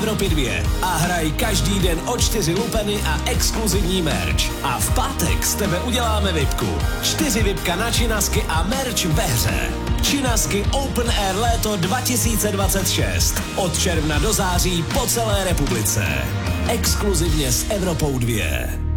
Evropy 2 a hraj každý den o 4 lupeny a exkluzivní merch. A v pátek z tebe uděláme vipku. 4 vipka na činasky a merch ve hře. Činasky Open Air léto 2026. Od června do září po celé republice. Exkluzivně s Evropou 2.